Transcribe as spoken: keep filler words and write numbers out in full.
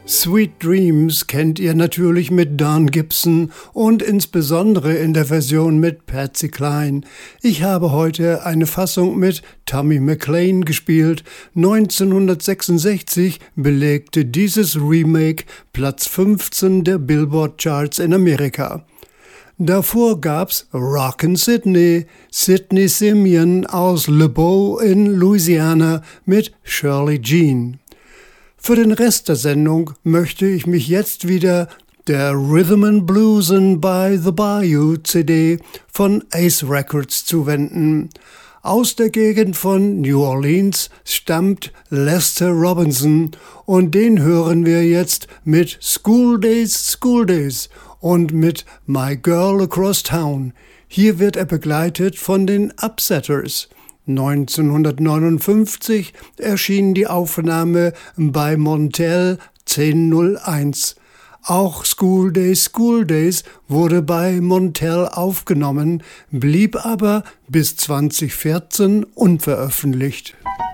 Sweet Dreams kennt ihr natürlich mit Don Gibson und insbesondere in der Version mit Patsy Cline. Ich habe heute eine Fassung mit Tommy McLean gespielt. neunzehnhundertsechsundsechzig belegte dieses Remake Platz fünfzehn der Billboard Charts in Amerika. Davor gab's Rockin' Sydney, Sidney Simeon aus Le Beau in Louisiana mit Shirley Jean. Für den Rest der Sendung möchte ich mich jetzt wieder der Rhythm and Bluesin' by the Bayou C D von Ace Records zuwenden. Aus der Gegend von New Orleans stammt Lester Robinson und den hören wir jetzt mit School Days, School Days und mit My Girl Across Town. Hier wird er begleitet von den Upsetters. neunzehnhundertneunundfünfzig erschien die Aufnahme bei Montel zehn null eins. Auch School Days, School Days wurde bei Montel aufgenommen, blieb aber bis zwanzig vierzehn unveröffentlicht.